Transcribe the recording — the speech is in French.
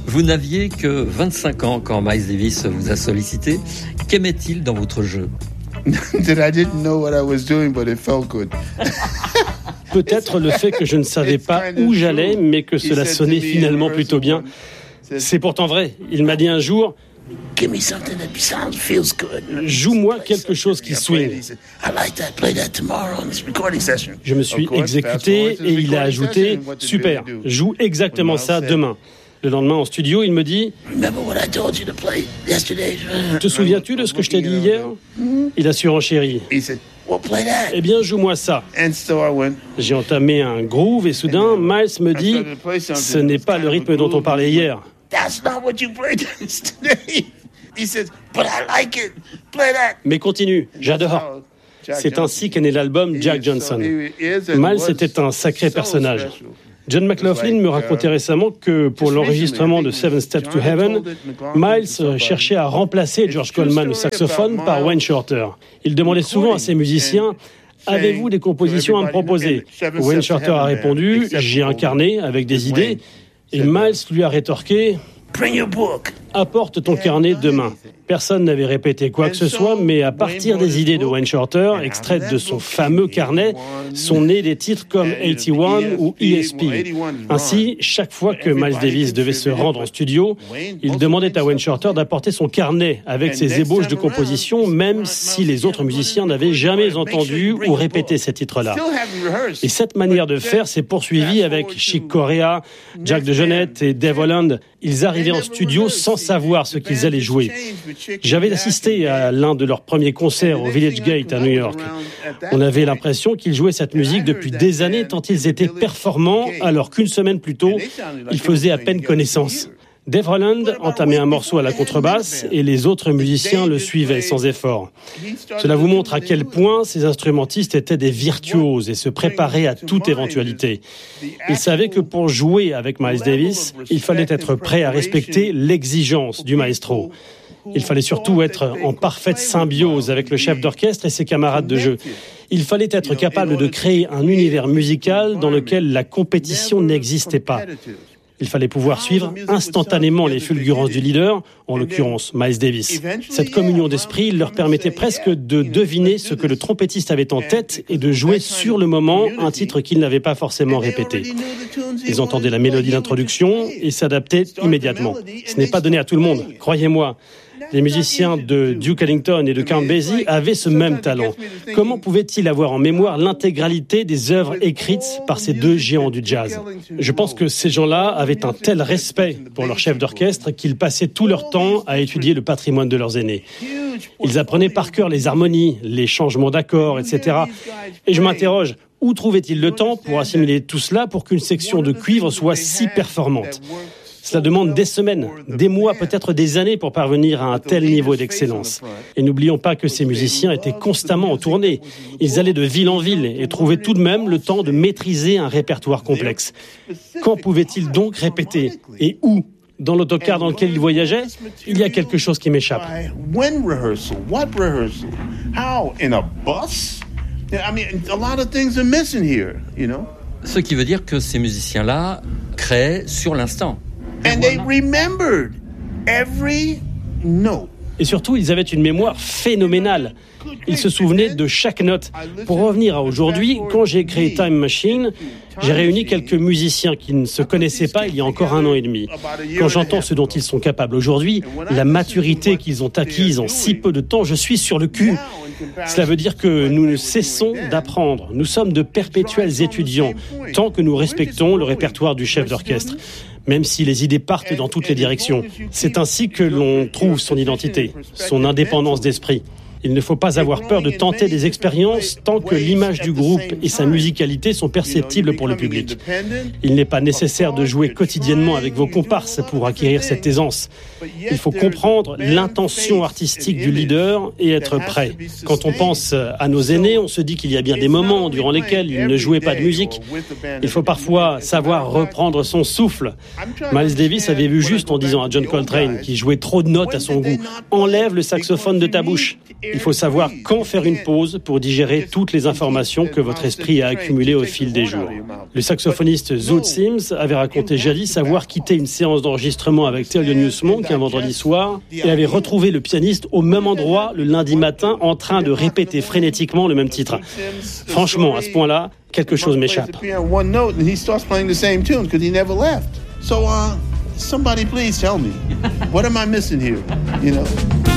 Vous n'aviez que 25 ans quand Miles Davis vous a sollicité. Qu'aimait-il dans votre jeu? That I didn't know what I was doing, but it felt good. Peut-être le fait que je ne savais pas où j'allais, mais que cela sonnait finalement plutôt bien. C'est pourtant vrai. Il m'a dit un jour, Give me something that sounds, feels good. joue-moi quelque chose qui swing. I like that. Play that tomorrow on this recording session. Je me suis exécuté et il a ajouté, super, joue exactement ça demain. Le lendemain en studio, il me dit, te souviens-tu de ce que je t'ai dit hier? Il a surenchéri. Eh bien, joue-moi ça. J'ai entamé un groove et soudain, Miles me dit, ce n'est pas le rythme dont on parlait hier. Mais continue, j'adore. C'est ainsi qu'est né l'album Jack Johnson. Miles était un sacré personnage. John McLaughlin me racontait récemment que pour l'enregistrement de Seven Steps to Heaven, Miles cherchait à remplacer George Coleman au saxophone par Wayne Shorter. Il demandait souvent à ses musiciens « Avez-vous des compositions à me proposer ?» Wayne Shorter a répondu « J'ai un carnet avec des idées » et Miles lui a rétorqué « Apporte ton carnet demain ». Personne n'avait répété quoi que ce soit, mais à partir des idées de Wayne Shorter, extraites de son fameux carnet, sont nés des titres comme 81 ou ESP. Ainsi, chaque fois que Miles Davis devait se rendre en studio, il demandait à Wayne Shorter d'apporter son carnet avec ses ébauches de composition, même si les autres musiciens n'avaient jamais entendu ou répété ces titres-là. Et cette manière de faire s'est poursuivie avec Chick Corea, Jack DeJohnette et Dave Holland. Ils arrivaient en studio sans savoir ce qu'ils allaient jouer. J'avais assisté à l'un de leurs premiers concerts au Village Gate à New York. On avait l'impression qu'ils jouaient cette musique depuis des années tant ils étaient performants, alors qu'une semaine plus tôt, ils faisaient à peine connaissance. Dave Holland entamait un morceau à la contrebasse et les autres musiciens le suivaient sans effort. Cela vous montre à quel point ces instrumentistes étaient des virtuoses et se préparaient à toute éventualité. Ils savaient que pour jouer avec Miles Davis, il fallait être prêt à respecter l'exigence du maestro. Il fallait surtout être en parfaite symbiose avec le chef d'orchestre et ses camarades de jeu. Il fallait être capable de créer un univers musical dans lequel la compétition n'existait pas. Il fallait pouvoir suivre instantanément les fulgurances du leader, en l'occurrence Miles Davis. Cette communion d'esprit leur permettait presque de deviner ce que le trompettiste avait en tête et de jouer sur le moment un titre qu'ils n'avaient pas forcément répété. Ils entendaient la mélodie d'introduction et s'adaptaient immédiatement. Ce n'est pas donné à tout le monde, croyez-moi. Les musiciens de Duke Ellington et de Count Basie avaient ce même talent. Comment pouvaient-ils avoir en mémoire l'intégralité des œuvres écrites par ces deux géants du jazz? Je pense que ces gens-là avaient un tel respect pour leur chef d'orchestre qu'ils passaient tout leur temps à étudier le patrimoine de leurs aînés. Ils apprenaient par cœur les harmonies, les changements d'accords, etc. Et je m'interroge, où trouvaient-ils le temps pour assimiler tout cela pour qu'une section de cuivre soit si performante? Cela demande des semaines, des mois, peut-être des années pour parvenir à un tel niveau d'excellence. Et n'oublions pas que ces musiciens étaient constamment en tournée. Ils allaient de ville en ville et trouvaient tout de même le temps de maîtriser un répertoire complexe. Quand pouvaient-ils donc répéter? Et où? Dans l'autocar dans lequel ils voyageaient? Il y a quelque chose qui m'échappe. When rehearsal? What rehearsal? How? In a bus? I mean, a lot of things are missing here, you know? Ce qui veut dire que ces musiciens-là créaient sur l'instant. And they remembered every note. Et surtout, ils avaient une mémoire phénoménale. Ils se souvenaient de chaque note. Pour revenir à aujourd'hui, quand j'ai créé Time Machine, j'ai réuni quelques musiciens qui ne se connaissaient pas il y a encore 1 an et demi. Quand j'entends ce dont ils sont capables aujourd'hui, la maturité qu'ils ont acquise en si peu de temps, je suis sur le cul. Cela veut dire que nous ne cessons d'apprendre. Nous sommes de perpétuels étudiants, tant que nous respectons le répertoire du chef d'orchestre. Même si les idées partent dans toutes les directions. C'est ainsi que l'on trouve son identité, son indépendance d'esprit. Il ne faut pas avoir peur de tenter des expériences tant que l'image du groupe et sa musicalité sont perceptibles pour le public. Il n'est pas nécessaire de jouer quotidiennement avec vos comparses pour acquérir cette aisance. Il faut comprendre l'intention artistique du leader et être prêt. Quand on pense à nos aînés, on se dit qu'il y a bien des moments durant lesquels ils ne jouaient pas de musique. Il faut parfois savoir reprendre son souffle. Miles Davis avait vu juste en disant à John Coltrane, qui jouait trop de notes à son goût, « Enlève le saxophone de ta bouche ». Il faut savoir quand faire une pause pour digérer toutes les informations que votre esprit a accumulées au fil des jours. Le saxophoniste Zoot Sims avait raconté jadis avoir quitté une séance d'enregistrement avec Thelonious Monk un vendredi soir et avait retrouvé le pianiste au même endroit le lundi matin en train de répéter frénétiquement le même titre. Franchement, à ce point-là, quelque chose m'échappe. Somebody please tell me, what am I missing here? You know?